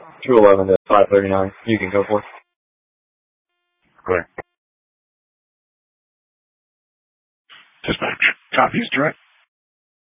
211 to 539. You can go for it. Clear. Dispatch. Copies direct.